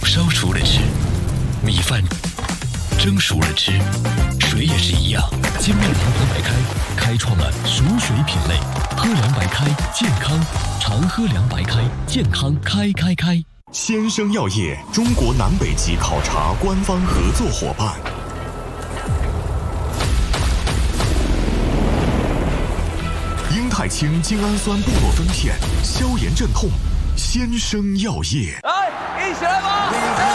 烧熟了吃，米饭蒸熟了吃，水也是一样。金麦郎平白开开创了熟水品类，喝凉白开健康，常喝凉白开健康开。 先生药业中国南北极考察官方合作伙伴。英泰清精氨酸布洛芬片，消炎镇痛。先生药业， 来，一起来吧！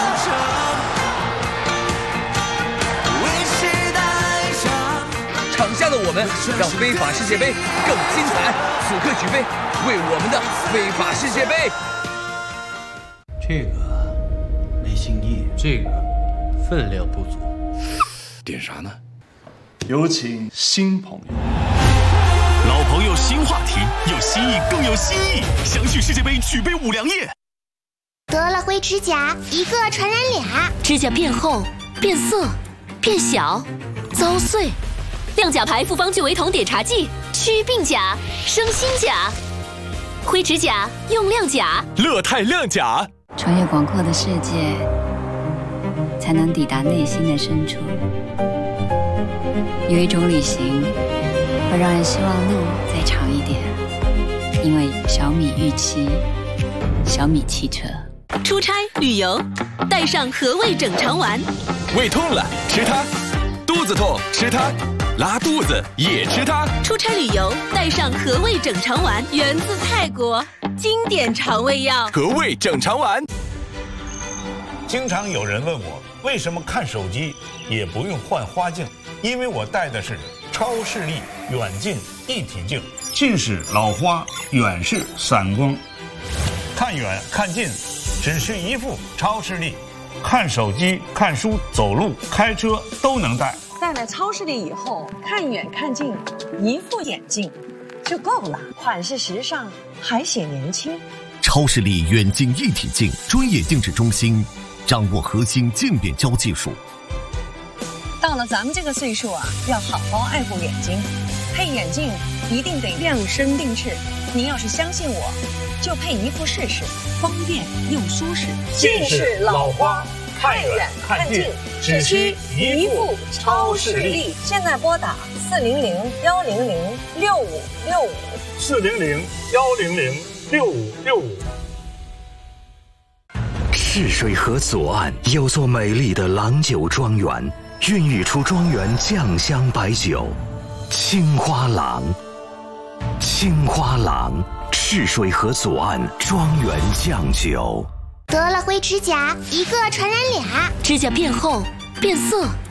场下的我们让非法世界杯更精彩。此刻举杯，为我们的非法世界杯。 这个没新意，这个分量不足。 点啥呢？ 有请新朋友。 老朋友新话题，有新意更有新意。详叙世界杯举杯5粮液。 得了灰指甲，一个传染俩。 指甲变厚、变色、变小、遭碎。亮甲牌复方聚维酮碘茶剂，祛病甲，生新甲。灰指甲用亮甲， 乐泰亮甲。 穿越广阔的世界，才能抵达内心的深处。有一种旅行，会让人希望路再长一点，因为小米预期，小米汽车。 出差旅游，带上和味整肠丸。 胃痛了吃它，肚子痛吃它，拉肚子也吃它。 出差旅游，带上和味整肠丸，源自泰国，经典肠胃药。 和味整肠丸。 经常有人问我，为什么看手机也不用换花镜？因为我戴的是超视力远近一体镜，近视老花，远视散光，看远看近只需一副超视力，看手机、看书、走路、开车都能戴。 戴了超视力以后，看远看近，一副眼镜就够了，款式时尚，还显年轻。 超视力远近一体镜，专业定制中心，掌握核心渐变焦技术。 到了咱们这个岁数啊，要好好爱护眼睛，配眼镜一定得量身定制。您要是相信我，就配一副试试，方便又舒适。 近视老花，看远看近，只需一副超视力。 现在拨打 400-100-6565，400-100-6565。 赤水河左岸有座美丽的郎酒庄园，孕育出庄园酱香白酒，青花郎。青花郎，赤水河左岸庄园酱酒。 得了灰指甲，一个传染俩。 指甲变厚、变色、